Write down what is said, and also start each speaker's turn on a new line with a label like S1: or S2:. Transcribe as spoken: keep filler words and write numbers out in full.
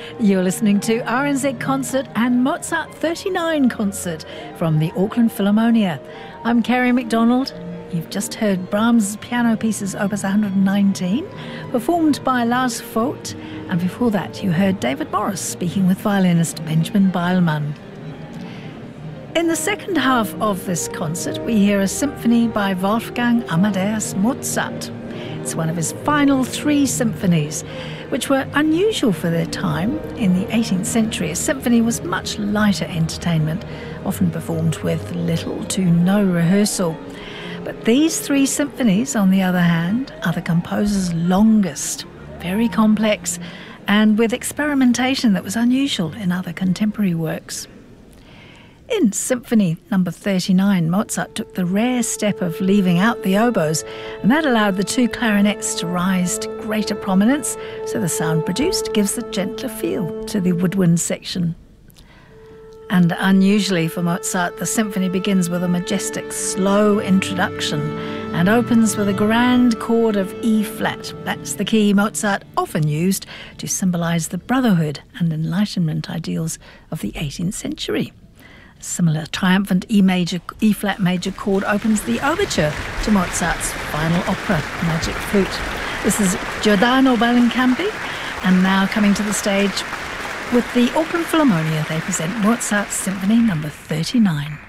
S1: You're listening to R N Z Concert and Mozart thirty-nine Concert from the Auckland Philharmonia. I'm Kerry MacDonald. You've just heard Brahms' piano pieces Opus one hundred nineteen, performed by Lars Vogt, and before that you heard David Morris speaking with violinist Benjamin Beilman. In the second half of this concert, we hear a symphony by Wolfgang Amadeus Mozart. It's one of his final three symphonies, which were unusual for their time. In the eighteenth century, a symphony was much lighter entertainment, often performed with little to no rehearsal. But these three symphonies, on the other hand, are the composer's longest, very complex, and with experimentation that was unusual in other contemporary works. In Symphony number thirty-nine, Mozart took the rare step of leaving out the oboes, and that allowed the two clarinets to rise to greater prominence, so the sound produced gives a gentler feel to the woodwind section. And unusually for Mozart, the symphony begins with a majestic, slow introduction and opens with a grand chord of E-flat. That's the key Mozart often used to symbolise the brotherhood and enlightenment ideals of the eighteenth century. A similar triumphant E major, E-flat major chord opens the overture to Mozart's final opera, Magic Flute. This is Giordano Bellincampi, and now coming to the stage with the Auckland Philharmonia, they present Mozart's Symphony number thirty-nine.